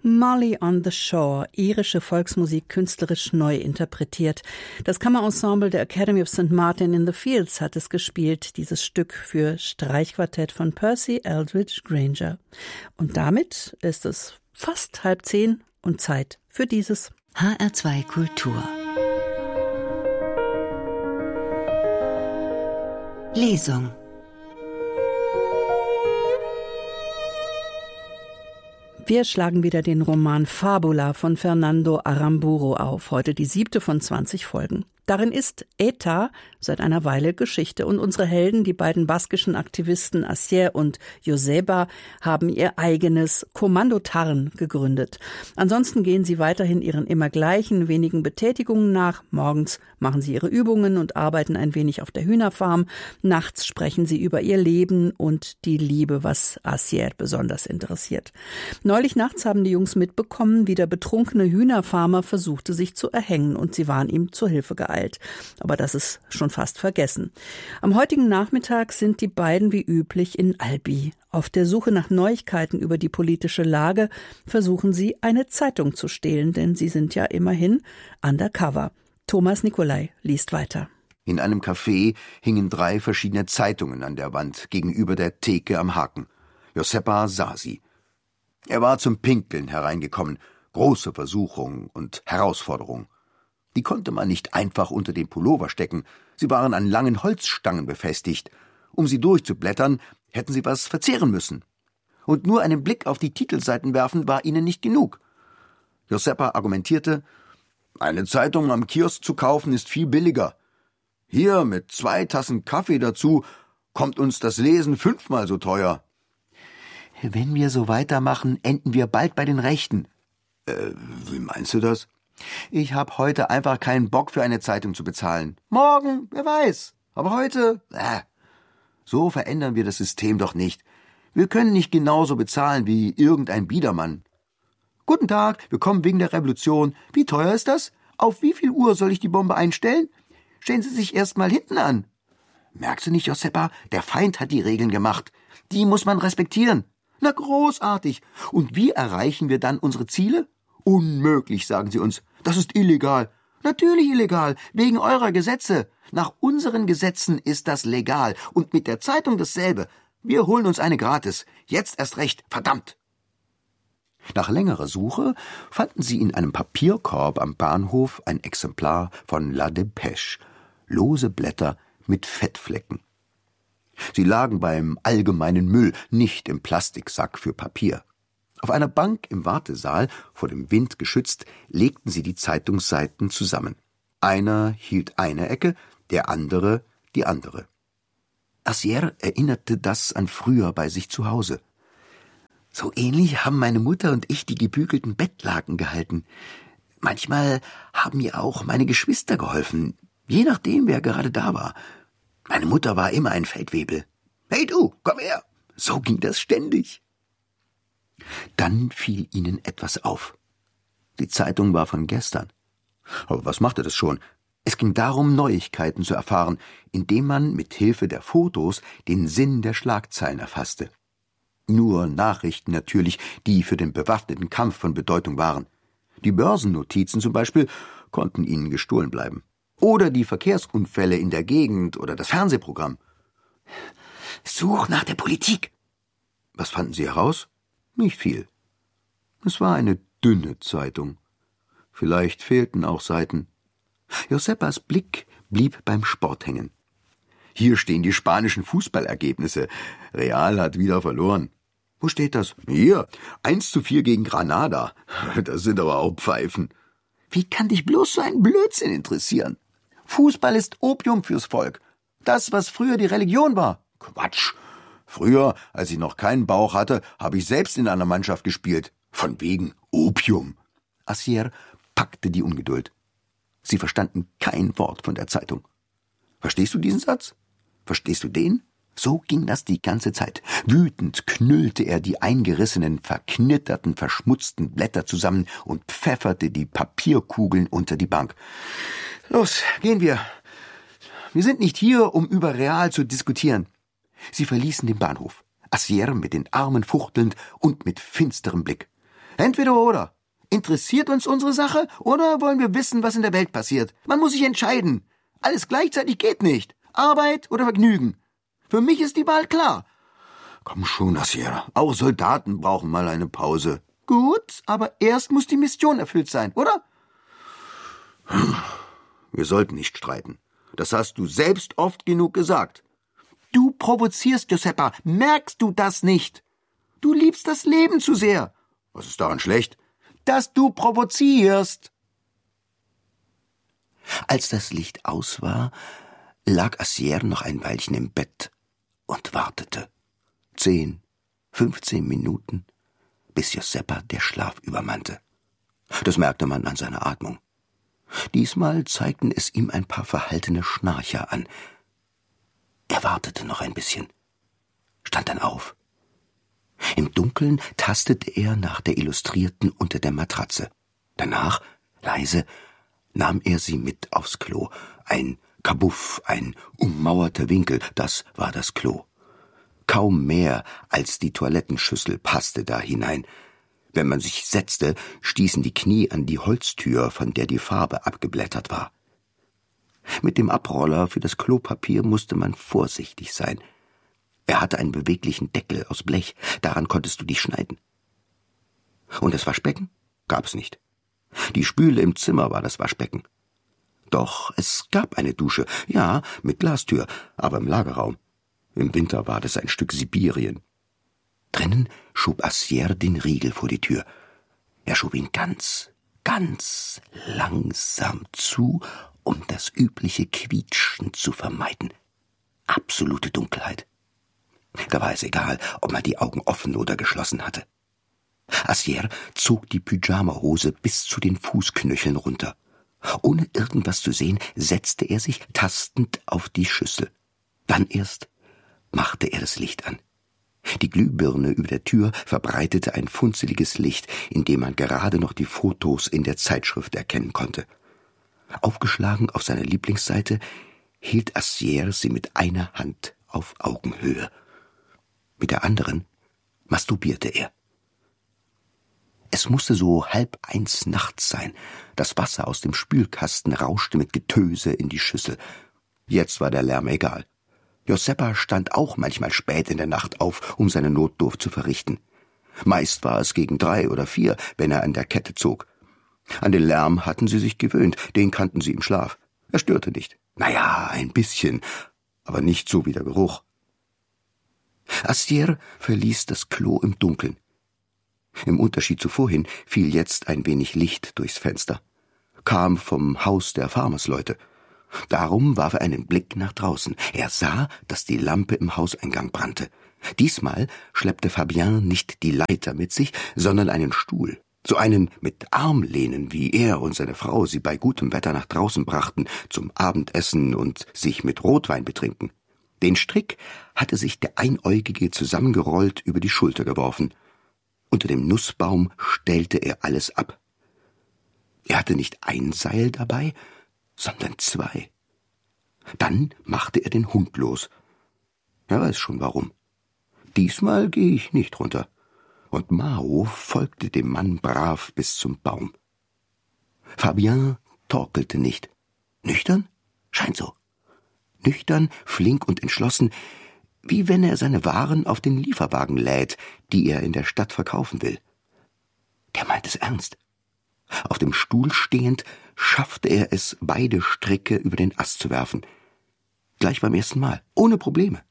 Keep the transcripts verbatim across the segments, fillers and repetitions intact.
Molly on the Shore, irische Volksmusik künstlerisch neu interpretiert. Das Kammerensemble der Academy of Saint Martin in the Fields hat es gespielt, dieses Stück für Streichquartett von Percy Eldridge Granger. Und damit ist es fast halb zehn und Zeit für dieses H R zwei Kultur. Lesung. Wir schlagen wieder den Roman Fabula von Fernando Aramburu auf, heute die siebte von zwanzig Folgen. Darin ist ETA seit einer Weile Geschichte und unsere Helden, die beiden baskischen Aktivisten Asier und Joseba, haben ihr eigenes Kommando Tarn gegründet. Ansonsten gehen sie weiterhin ihren immer gleichen wenigen Betätigungen nach. Morgens machen sie ihre Übungen und arbeiten ein wenig auf der Hühnerfarm. Nachts sprechen sie über ihr Leben und die Liebe, was Asier besonders interessiert. Neulich nachts haben die Jungs mitbekommen, wie der betrunkene Hühnerfarmer versuchte, sich zu erhängen, und sie waren ihm zur Hilfe geeilt. Aber das ist schon fast vergessen. Am heutigen Nachmittag sind die beiden wie üblich in Albi. Auf der Suche nach Neuigkeiten über die politische Lage versuchen sie, eine Zeitung zu stehlen, denn sie sind ja immerhin undercover. Thomas Nicolai liest weiter. In einem Café hingen drei verschiedene Zeitungen an der Wand gegenüber der Theke am Haken. Josepa sah sie. Er war zum Pinkeln hereingekommen. Große Versuchung und Herausforderung. Die konnte man nicht einfach unter den Pullover stecken. Sie waren an langen Holzstangen befestigt. Um sie durchzublättern, hätten sie was verzehren müssen. Und nur einen Blick auf die Titelseiten werfen war ihnen nicht genug. Josepa argumentierte, eine Zeitung am Kiosk zu kaufen ist viel billiger. Hier mit zwei Tassen Kaffee dazu kommt uns das Lesen fünfmal so teuer. Wenn wir so weitermachen, enden wir bald bei den Rechten. Äh, wie meinst du das? Ich habe heute einfach keinen Bock für eine Zeitung zu bezahlen. Morgen, wer weiß. Aber heute, äh, so verändern wir das System doch nicht. Wir können nicht genauso bezahlen wie irgendein Biedermann. Guten Tag, wir kommen wegen der Revolution. Wie teuer ist das? Auf wie viel Uhr soll ich die Bombe einstellen? Stellen Sie sich erst mal hinten an. Merkst du nicht, Josepa, der Feind hat die Regeln gemacht. Die muss man respektieren. Na großartig. Und wie erreichen wir dann unsere Ziele? Unmöglich, sagen sie uns. Das ist illegal. Natürlich illegal, wegen eurer Gesetze. Nach unseren Gesetzen ist das legal. Und mit der Zeitung dasselbe. Wir holen uns eine gratis. Jetzt erst recht, verdammt. Nach längerer Suche fanden sie in einem Papierkorb am Bahnhof ein Exemplar von La Dépêche. Lose Blätter mit Fettflecken. Sie lagen beim allgemeinen Müll, nicht im Plastiksack für Papier. Auf einer Bank im Wartesaal, vor dem Wind geschützt, legten sie die Zeitungsseiten zusammen. Einer hielt eine Ecke, der andere die andere. Asier erinnerte das an früher bei sich zu Hause. So ähnlich haben meine Mutter und ich die gebügelten Bettlaken gehalten. Manchmal haben mir auch meine Geschwister geholfen, je nachdem, wer gerade da war. Meine Mutter war immer ein Feldwebel. »Hey du, komm her!« So ging das ständig. Dann fiel ihnen etwas auf. Die Zeitung war von gestern. Aber was machte das schon? Es ging darum, Neuigkeiten zu erfahren, indem man mit Hilfe der Fotos den Sinn der Schlagzeilen erfasste. Nur Nachrichten natürlich, die für den bewaffneten Kampf von Bedeutung waren. Die Börsennotizen zum Beispiel konnten ihnen gestohlen bleiben. Oder die Verkehrsunfälle in der Gegend oder das Fernsehprogramm. Such nach der Politik. Was fanden sie heraus? Nicht viel. Es war eine dünne Zeitung. Vielleicht fehlten auch Seiten. Josepas Blick blieb beim Sport hängen. Hier stehen die spanischen Fußballergebnisse. Real hat wieder verloren. Wo steht das? Hier, eins zu vier gegen Granada. Das sind aber auch Pfeifen. Wie kann dich bloß so ein Blödsinn interessieren? Fußball ist Opium fürs Volk. Das, was früher die Religion war. Quatsch. Früher, als ich noch keinen Bauch hatte, habe ich selbst in einer Mannschaft gespielt. Von wegen Opium. Asier packte die Ungeduld. Sie verstanden kein Wort von der Zeitung. Verstehst du diesen Satz? Verstehst du den? So ging das die ganze Zeit. Wütend knüllte er die eingerissenen, verknitterten, verschmutzten Blätter zusammen und pfefferte die Papierkugeln unter die Bank. Los, gehen wir. Wir sind nicht hier, um über Real zu diskutieren. Sie verließen den Bahnhof. Asier mit den Armen fuchtelnd und mit finsterem Blick. Entweder oder. Interessiert uns unsere Sache oder wollen wir wissen, was in der Welt passiert? Man muss sich entscheiden. Alles gleichzeitig geht nicht. Arbeit oder Vergnügen. Für mich ist die Wahl klar. Komm schon, Assier. Auch Soldaten brauchen mal eine Pause. Gut, aber erst muss die Mission erfüllt sein, oder? Wir sollten nicht streiten. Das hast du selbst oft genug gesagt. Du provozierst, Giuseppa. Merkst du das nicht? Du liebst das Leben zu sehr. Was ist daran schlecht? Dass du provozierst. Als das Licht aus war, lag Assier noch ein Weilchen im Bett und wartete. Zehn, fünfzehn Minuten, bis Giuseppa der Schlaf übermannte. Das merkte man an seiner Atmung. Diesmal zeigten es ihm ein paar verhaltene Schnarcher an. Er wartete noch ein bisschen, stand dann auf. Im Dunkeln tastete er nach der Illustrierten unter der Matratze. Danach, leise, nahm er sie mit aufs Klo. Ein Kabuff, ein ummauerter Winkel, das war das Klo. Kaum mehr als die Toilettenschüssel passte da hinein. Wenn man sich setzte, stießen die Knie an die Holztür, von der die Farbe abgeblättert war. Mit dem Abroller für das Klopapier musste man vorsichtig sein. Er hatte einen beweglichen Deckel aus Blech, daran konntest du dich schneiden. Und das Waschbecken gab es nicht. Die Spüle im Zimmer war das Waschbecken. Doch es gab eine Dusche, ja, mit Glastür, aber im Lagerraum. Im Winter war das ein Stück Sibirien. Drinnen schob Assier den Riegel vor die Tür. Er schob ihn ganz, ganz langsam zu, um das übliche Quietschen zu vermeiden. Absolute Dunkelheit. Da war es egal, ob man die Augen offen oder geschlossen hatte. Assier zog die Pyjamahose bis zu den Fußknöcheln runter. Ohne irgendwas zu sehen, setzte er sich tastend auf die Schüssel. Dann erst machte er das Licht an. Die Glühbirne über der Tür verbreitete ein funzeliges Licht, in dem man gerade noch die Fotos in der Zeitschrift erkennen konnte. Aufgeschlagen auf seiner Lieblingsseite hielt Assier sie mit einer Hand auf Augenhöhe. Mit der anderen masturbierte er. Es musste so halb eins nachts sein. Das Wasser aus dem Spülkasten rauschte mit Getöse in die Schüssel. Jetzt war der Lärm egal. Giuseppa stand auch manchmal spät in der Nacht auf, um seine Notdurft zu verrichten. Meist war es gegen drei oder vier, wenn er an der Kette zog. An den Lärm hatten sie sich gewöhnt, den kannten sie im Schlaf. Er störte nicht. Naja, ein bisschen, aber nicht so wie der Geruch. Assier verließ das Klo im Dunkeln. Im Unterschied zu vorhin fiel jetzt ein wenig Licht durchs Fenster. Kam vom Haus der Farmersleute. Darum warf er einen Blick nach draußen. Er sah, dass die Lampe im Hauseingang brannte. Diesmal schleppte Fabien nicht die Leiter mit sich, sondern einen Stuhl. So einen mit Armlehnen, wie er und seine Frau sie bei gutem Wetter nach draußen brachten, zum Abendessen und sich mit Rotwein betrinken. Den Strick hatte sich der Einäugige zusammengerollt über die Schulter geworfen. Unter dem Nussbaum stellte er alles ab. Er hatte nicht ein Seil dabei, sondern zwei. Dann machte er den Hund los. Er weiß schon warum. Diesmal gehe ich nicht runter. Und Mao folgte dem Mann brav bis zum Baum. Fabien torkelte nicht. Nüchtern? Scheint so. Nüchtern, flink und entschlossen, wie wenn er seine Waren auf den Lieferwagen lädt, die er in der Stadt verkaufen will. Der meint es ernst. Auf dem Stuhl stehend schaffte er es, beide Stricke über den Ast zu werfen. Gleich beim ersten Mal, ohne Probleme.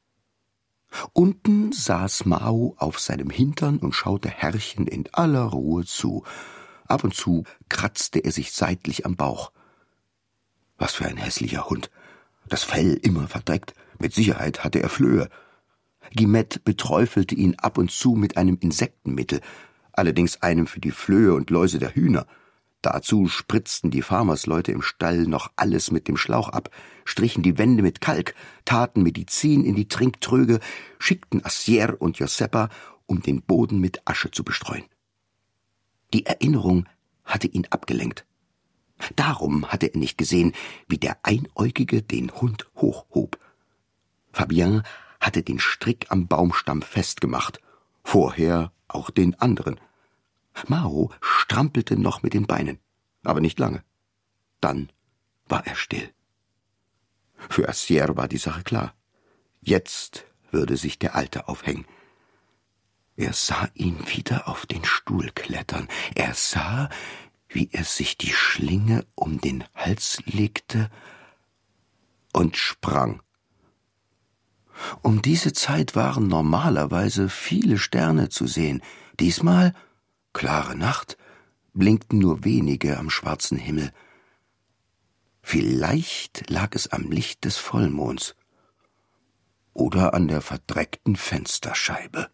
Unten saß Mao auf seinem Hintern und schaute Herrchen in aller Ruhe zu. Ab und zu kratzte er sich seitlich am Bauch. Was für ein hässlicher Hund. Das Fell immer verdreckt. Mit Sicherheit hatte er Flöhe. Guillemette beträufelte ihn ab und zu mit einem Insektenmittel, allerdings einem für die Flöhe und Läuse der Hühner. Dazu spritzten die Farmersleute im Stall noch alles mit dem Schlauch ab, strichen die Wände mit Kalk, taten Medizin in die Trinktröge, schickten Assier und Giuseppa, um den Boden mit Asche zu bestreuen. Die Erinnerung hatte ihn abgelenkt. Darum hatte er nicht gesehen, wie der Einäugige den Hund hochhob. Fabien hatte den Strick am Baumstamm festgemacht, vorher auch den anderen. Mao strampelte noch mit den Beinen, aber nicht lange. Dann war er still. Für Astier war die Sache klar. Jetzt würde sich der Alte aufhängen. Er sah ihn wieder auf den Stuhl klettern. Er sah, wie er sich die Schlinge um den Hals legte und sprang. Um diese Zeit waren normalerweise viele Sterne zu sehen. Diesmal, klare Nacht, blinkten nur wenige am schwarzen Himmel. Vielleicht lag es am Licht des Vollmonds oder an der verdreckten Fensterscheibe.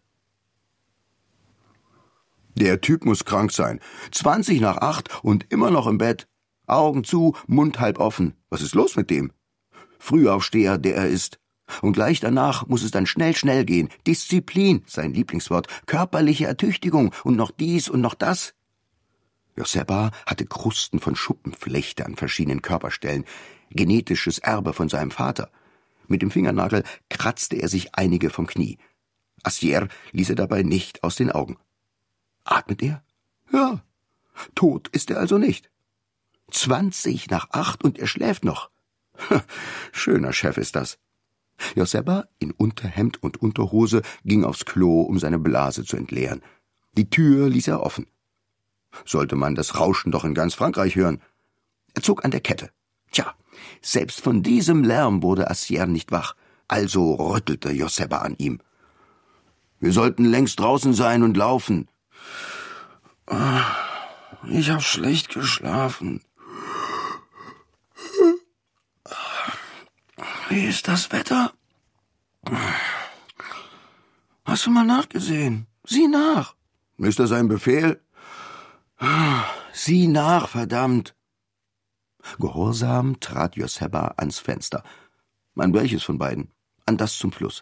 Der Typ muss krank sein. Zwanzig nach acht und immer noch im Bett. Augen zu, Mund halb offen. Was ist los mit dem? Frühaufsteher, der er ist. Und gleich danach muss es dann schnell, schnell gehen. Disziplin, sein Lieblingswort. Körperliche Ertüchtigung und noch dies und noch das. Josepa hatte Krusten von Schuppenflechte an verschiedenen Körperstellen. Genetisches Erbe von seinem Vater. Mit dem Fingernagel kratzte er sich einige vom Knie. Astier ließ er dabei nicht aus den Augen. Atmet er? Ja. Tot ist er also nicht. Zwanzig nach acht und er schläft noch. Schöner Chef ist das. Josepa, in Unterhemd und Unterhose, ging aufs Klo, um seine Blase zu entleeren. Die Tür ließ er offen. Sollte man das Rauschen doch in ganz Frankreich hören. Er zog an der Kette. Tja, selbst von diesem Lärm wurde Astier nicht wach. Also rüttelte Josepa an ihm. Wir sollten längst draußen sein und laufen. Ich hab schlecht geschlafen. Wie ist das Wetter? Hast du mal nachgesehen? Sieh nach. Ist das ein Befehl? Sieh nach, verdammt. Gehorsam trat Josepa ans Fenster. An welches von beiden? An das zum Fluss.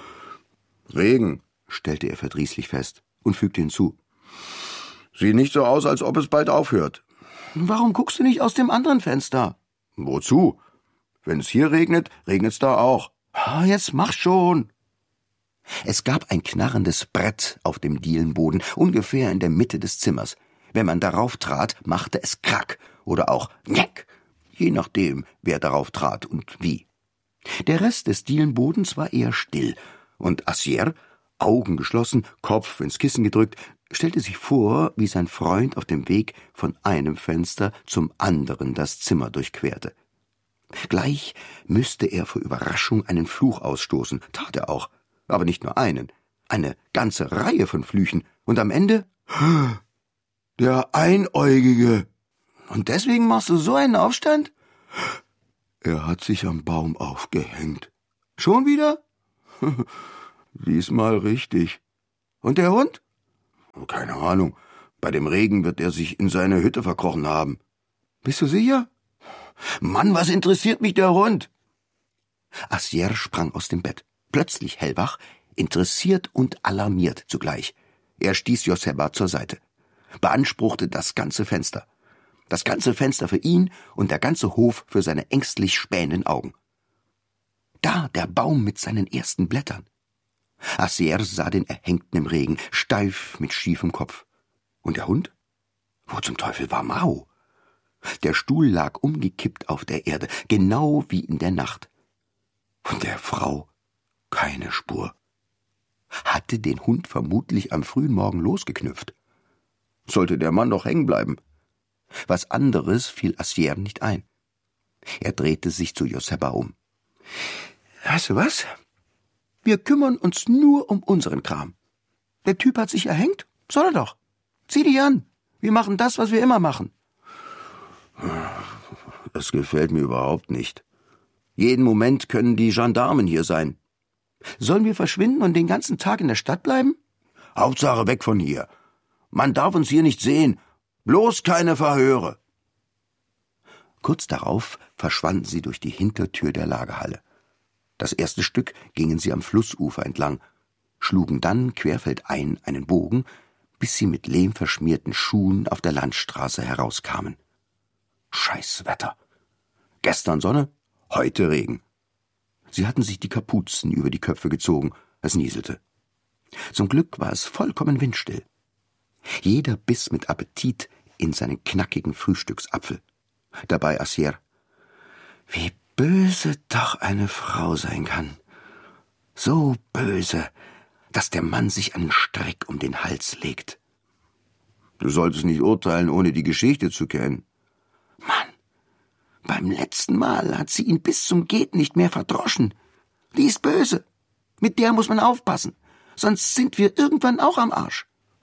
Regen, stellte er verdrießlich fest und fügte hinzu. Sieht nicht so aus, als ob es bald aufhört. Warum guckst du nicht aus dem anderen Fenster? Wozu? Wenn es hier regnet, regnet's da auch. Oh, jetzt mach schon. Es gab ein knarrendes Brett auf dem Dielenboden, ungefähr in der Mitte des Zimmers. Wenn man darauf trat, machte es Krack oder auch Njeck, je nachdem, wer darauf trat und wie. Der Rest des Dielenbodens war eher still, und Astier, Augen geschlossen, Kopf ins Kissen gedrückt, stellte sich vor, wie sein Freund auf dem Weg von einem Fenster zum anderen das Zimmer durchquerte. Gleich müsste er vor Überraschung einen Fluch ausstoßen, tat er auch, aber nicht nur einen, eine ganze Reihe von Flüchen, und am Ende der Einäugige. Und deswegen machst du so einen Aufstand? Er hat sich am Baum aufgehängt. Schon wieder? Diesmal richtig. Und der Hund? Keine Ahnung. Bei dem Regen wird er sich in seine Hütte verkrochen haben. Bist du sicher? Mann, was interessiert mich der Hund? Astier sprang aus dem Bett, plötzlich hellwach, interessiert und alarmiert zugleich. Er stieß Josepa zur Seite, beanspruchte das ganze Fenster. Das ganze Fenster für ihn und der ganze Hof für seine ängstlich spähenden Augen. Da der Baum mit seinen ersten Blättern. Astier sah den Erhängten im Regen, steif mit schiefem Kopf. Und der Hund? Wo zum Teufel war Mao? Der Stuhl lag umgekippt auf der Erde, genau wie in der Nacht. Von der Frau keine Spur. Hatte den Hund vermutlich am frühen Morgen losgeknüpft. Sollte der Mann doch hängen bleiben. Was anderes fiel Astier nicht ein. Er drehte sich zu Josepa um. Weißt du was? Wir kümmern uns nur um unseren Kram. Der Typ hat sich erhängt? Soll er doch. Zieh dich an. Wir machen das, was wir immer machen. Das gefällt mir überhaupt nicht. Jeden Moment können die Gendarmen hier sein. Sollen wir verschwinden und den ganzen Tag in der Stadt bleiben? Hauptsache weg von hier. Man darf uns hier nicht sehen. Bloß keine Verhöre. Kurz darauf verschwanden sie durch die Hintertür der Lagerhalle. Das erste Stück gingen sie am Flussufer entlang, schlugen dann querfeldein einen Bogen, bis sie mit lehmverschmierten Schuhen auf der Landstraße herauskamen. Scheiß Wetter. Gestern Sonne, heute Regen. Sie hatten sich die Kapuzen über die Köpfe gezogen, es nieselte. Zum Glück war es vollkommen windstill. Jeder biss mit Appetit in seinen knackigen Frühstücksapfel. Dabei Assier: Wie böse doch eine Frau sein kann. So böse, dass der Mann sich einen Strick um den Hals legt. Du solltest nicht urteilen, ohne die Geschichte zu kennen. Mann, beim letzten Mal hat sie ihn bis zum Geht nicht mehr verdroschen. Die ist böse. Mit der muss man aufpassen, sonst sind wir irgendwann auch am Arsch.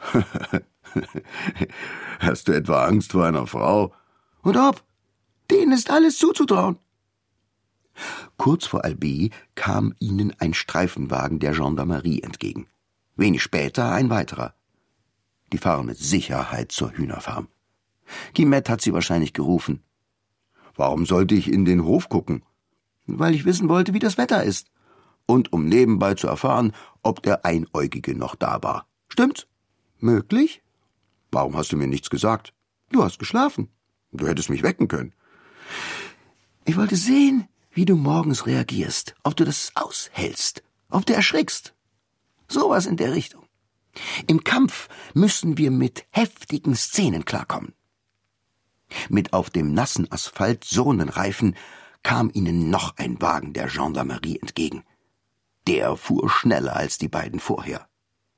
Hast du etwa Angst vor einer Frau? Und ob? Denen ist alles zuzutrauen. Kurz vor Albi kam ihnen ein Streifenwagen der Gendarmerie entgegen. Wenig später ein weiterer. Die fahren mit Sicherheit zur Hühnerfarm. Guillemette hat sie wahrscheinlich gerufen. Warum sollte ich in den Hof gucken? Weil ich wissen wollte, wie das Wetter ist. Und um nebenbei zu erfahren, ob der Einäugige noch da war. Stimmt's? Möglich? Warum hast du mir nichts gesagt? Du hast geschlafen. Du hättest mich wecken können. Ich wollte sehen, wie du morgens reagierst, ob du das aushältst, ob du erschrickst. Sowas in der Richtung. Im Kampf müssen wir mit heftigen Szenen klarkommen. Mit auf dem nassen Asphalt surrenden Reifen kam ihnen noch ein Wagen der Gendarmerie entgegen. Der fuhr schneller als die beiden vorher.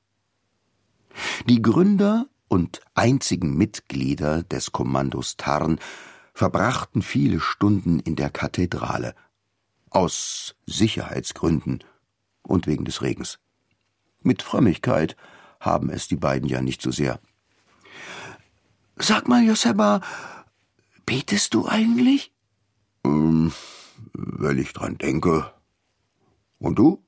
Die Gründer und einzigen Mitglieder des Kommandos Tarn verbrachten viele Stunden in der Kathedrale. Aus Sicherheitsgründen und wegen des Regens. Mit Frömmigkeit haben es die beiden ja nicht so sehr. Sag mal, Joseba, betest du eigentlich? Ähm, wenn ich dran denke. Und du?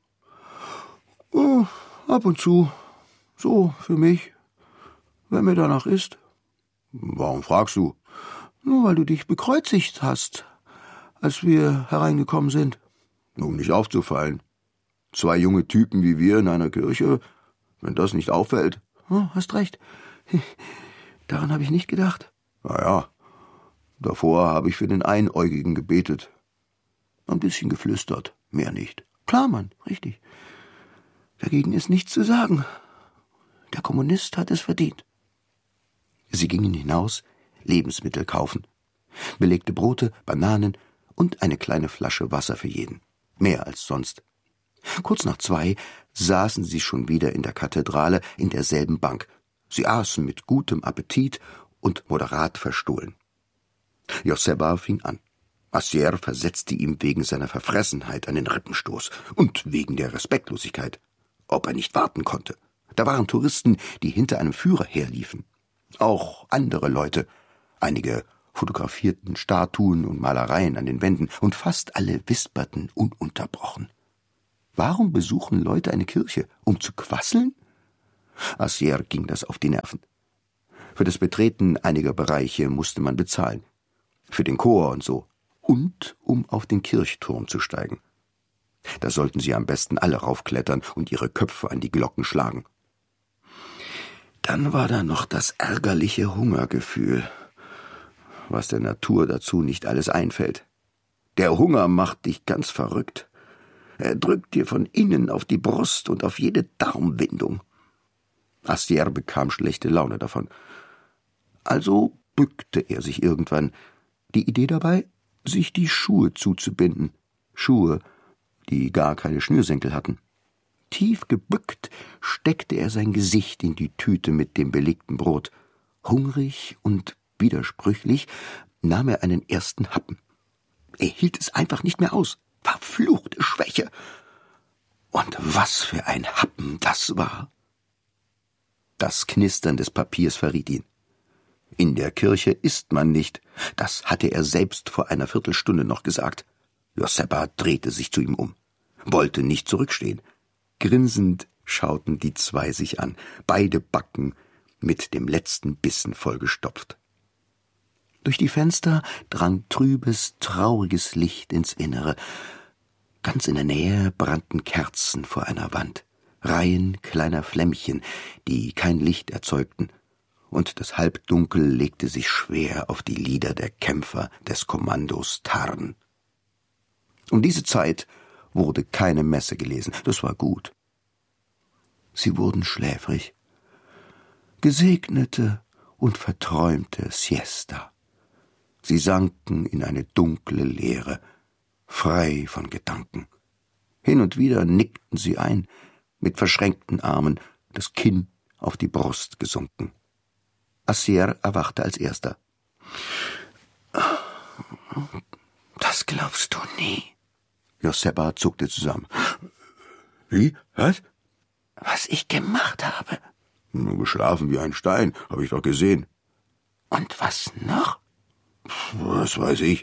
Oh, ab und zu. So, für mich. Wenn mir danach ist. Warum fragst du? Nur weil du dich bekreuzigt hast, als wir hereingekommen sind. Um nicht aufzufallen. Zwei junge Typen wie wir in einer Kirche, wenn das nicht auffällt. Oh, hast recht. Daran habe ich nicht gedacht. Na ja, davor habe ich für den Einäugigen gebetet. Ein bisschen geflüstert, mehr nicht. Klar, Mann, richtig. Dagegen ist nichts zu sagen. Der Kommunist hat es verdient. Sie gingen hinaus, Lebensmittel kaufen. Belegte Brote, Bananen und eine kleine Flasche Wasser für jeden. Mehr als sonst. Kurz nach zwei saßen sie schon wieder in der Kathedrale in derselben Bank. Sie aßen mit gutem Appetit und moderat verstohlen. Joseba fing an. Assier versetzte ihm wegen seiner Verfressenheit einen Rippenstoß und wegen der Respektlosigkeit. Ob er nicht warten konnte. Da waren Touristen, die hinter einem Führer herliefen. Auch andere Leute. Einige fotografierten Statuen und Malereien an den Wänden und fast alle wisperten ununterbrochen. Warum besuchen Leute eine Kirche? Um zu quasseln? Assier ging das auf die Nerven. Für das Betreten einiger Bereiche musste man bezahlen. Für den Chor und so. Und um auf den Kirchturm zu steigen. Da sollten sie am besten alle raufklettern und ihre Köpfe an die Glocken schlagen. Dann war da noch das ärgerliche Hungergefühl, was der Natur dazu nicht alles einfällt. Der Hunger macht dich ganz verrückt. Er drückt dir von innen auf die Brust und auf jede Darmwindung. Assier bekam schlechte Laune davon. Also bückte er sich irgendwann. Die Idee dabei, sich die Schuhe zuzubinden. Schuhe, die gar keine Schnürsenkel hatten. Tief gebückt steckte er sein Gesicht in die Tüte mit dem belegten Brot. Hungrig und widersprüchlich nahm er einen ersten Happen. Er hielt es einfach nicht mehr aus. Verfluchte Schwäche. Und was für ein Happen das war. Das Knistern des Papiers verriet ihn. In der Kirche isst man nicht. Das hatte er selbst vor einer Viertelstunde noch gesagt. Joseba drehte sich zu ihm um, wollte nicht zurückstehen. Grinsend schauten die zwei sich an, beide Backen mit dem letzten Bissen vollgestopft. Durch die Fenster drang trübes, trauriges Licht ins Innere. Ganz in der Nähe brannten Kerzen vor einer Wand, Reihen kleiner Flämmchen, die kein Licht erzeugten, und das Halbdunkel legte sich schwer auf die Lider der Kämpfer des Kommandos Tarn. Um diese Zeit wurde keine Messe gelesen, das war gut. Sie wurden schläfrig. gesegnete und verträumte Siesta. Sie sanken in eine dunkle Leere, frei von Gedanken. Hin und wieder nickten sie ein, mit verschränkten Armen, das Kinn auf die Brust gesunken. Assier erwachte als erster. »Das glaubst du nie.« Josepa zuckte zusammen. »Wie? Was?« »Was ich gemacht habe.« »Nur geschlafen wie ein Stein, habe ich doch gesehen.« »Und was noch?« »Was weiß ich.«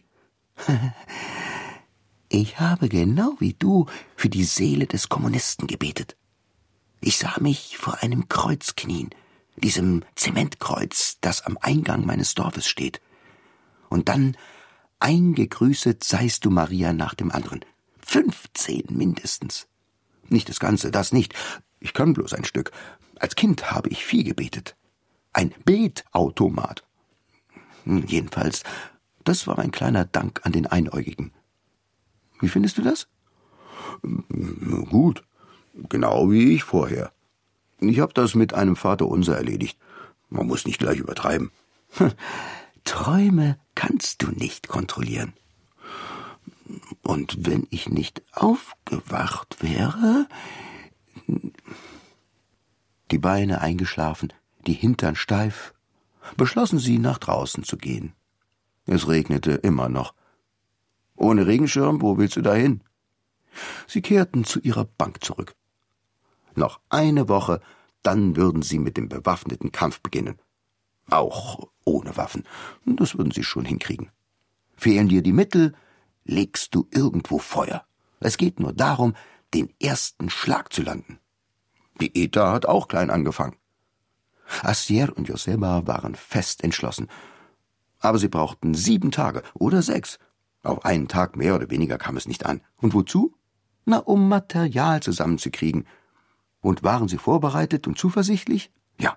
»Ich habe genau wie du für die Seele des Kommunisten gebetet. Ich sah mich vor einem Kreuz knien, diesem Zementkreuz, das am Eingang meines Dorfes steht. Und dann eingegrüßet seist du, Maria, nach dem anderen. Fünfzehn mindestens. Nicht das Ganze, das nicht. Ich kann bloß ein Stück. Als Kind habe ich viel gebetet. Ein Betautomat. Jedenfalls, das war mein kleiner Dank an den Einäugigen. Wie findest du das?« »Gut, genau wie ich vorher. Ich habe das mit einem Vaterunser erledigt. Man muss nicht gleich übertreiben.« »Träume kannst du nicht kontrollieren. Und wenn ich nicht aufgewacht wäre...« Die Beine eingeschlafen, die Hintern steif, beschlossen sie, nach draußen zu gehen. Es regnete immer noch. »Ohne Regenschirm, wo willst du dahin?« Sie kehrten zu ihrer Bank zurück. Noch eine Woche, dann würden sie mit dem bewaffneten Kampf beginnen. Auch ohne Waffen, das würden sie schon hinkriegen. Fehlen dir die Mittel, legst du irgendwo Feuer. Es geht nur darum, den ersten Schlag zu landen. Die Eta hat auch klein angefangen. Assier und Josepa waren fest entschlossen. Aber sie brauchten sieben Tage oder sechs. Auf einen Tag mehr oder weniger kam es nicht an. Und wozu? Na, um Material zusammenzukriegen. Und waren sie vorbereitet und zuversichtlich? Ja.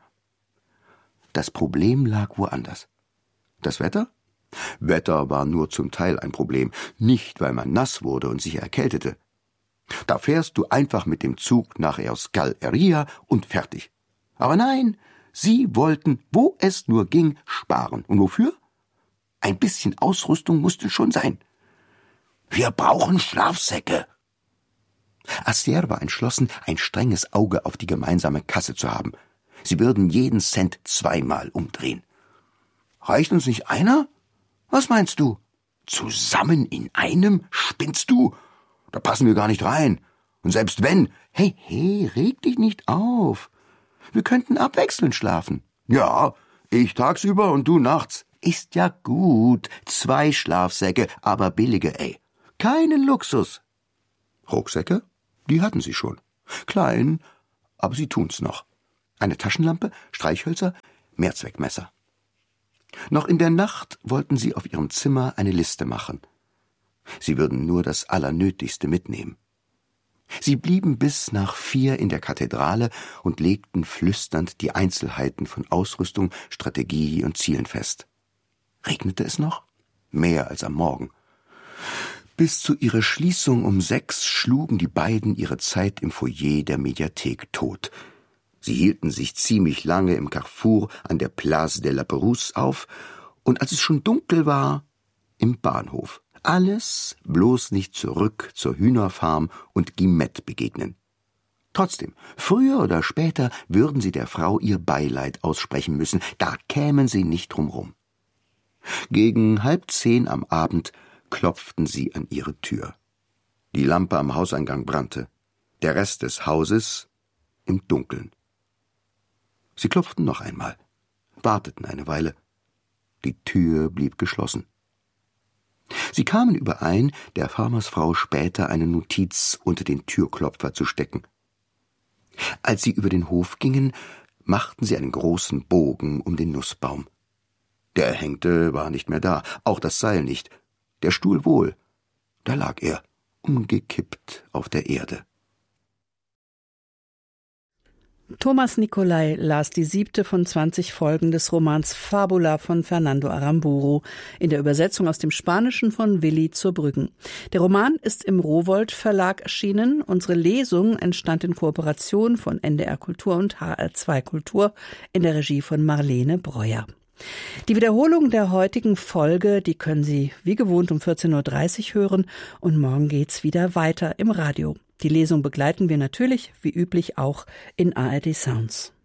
Das Problem lag woanders. Das Wetter? Wetter war nur zum Teil ein Problem, nicht weil man nass wurde und sich erkältete. Da fährst du einfach mit dem Zug nach Euskal Herria und fertig. Aber nein, sie wollten, wo es nur ging, sparen. Und wofür? Ein bisschen Ausrüstung musste schon sein. »Wir brauchen Schlafsäcke.« Assier war entschlossen, ein strenges Auge auf die gemeinsame Kasse zu haben. Sie würden jeden Cent zweimal umdrehen. »Reicht uns nicht einer? Was meinst du?« »Zusammen in einem? Spinnst du? Da passen wir gar nicht rein. Und selbst wenn...« »Hey, hey, reg dich nicht auf. Wir könnten abwechselnd schlafen.« »Ja, ich tagsüber und du nachts.« »Ist ja gut. Zwei Schlafsäcke, aber billige, ey. Keinen Luxus.« Rucksäcke? Die hatten sie schon. Klein, aber sie tun's noch. Eine Taschenlampe, Streichhölzer, Mehrzweckmesser. Noch in der Nacht wollten sie auf ihrem Zimmer eine Liste machen. Sie würden nur das Allernötigste mitnehmen. Sie blieben bis nach vier in der Kathedrale und legten flüsternd die Einzelheiten von Ausrüstung, Strategie und Zielen fest. Regnete es noch? Mehr als am Morgen. Bis zu ihrer Schließung um sechs schlugen die beiden ihre Zeit im Foyer der Mediathek tot. Sie hielten sich ziemlich lange im Carrefour an der Place de la Perouse auf und als es schon dunkel war, im Bahnhof. Alles bloß nicht zurück zur Hühnerfarm und Guillemette begegnen. Trotzdem, früher oder später würden sie der Frau ihr Beileid aussprechen müssen, da kämen sie nicht drum rum. Gegen halb zehn am Abend klopften sie an ihre Tür. Die Lampe am Hauseingang brannte, der Rest des Hauses im Dunkeln. Sie klopften noch einmal, warteten eine Weile. Die Tür blieb geschlossen. Sie kamen überein, der Farmersfrau später eine Notiz unter den Türklopfer zu stecken. Als sie über den Hof gingen, machten sie einen großen Bogen um den Nussbaum. Der Erhängte war nicht mehr da, auch das Seil nicht. Der Stuhl wohl. Da lag er, umgekippt auf der Erde. Thomas Nicolai las die siebte von zwanzig Folgen des Romans Fabula von Fernando Aramburu in der Übersetzung aus dem Spanischen von Willi zur Brüggen. Der Roman ist im Rowohlt Verlag erschienen. Unsere Lesung entstand in Kooperation von N D R Kultur und H R zwei Kultur in der Regie von Marlene Breuer. Die Wiederholung der heutigen Folge, die können Sie wie gewohnt um vierzehn Uhr dreißig hören und morgen geht's wieder weiter im Radio. Die Lesung begleiten wir natürlich wie üblich auch in A R D Sounds.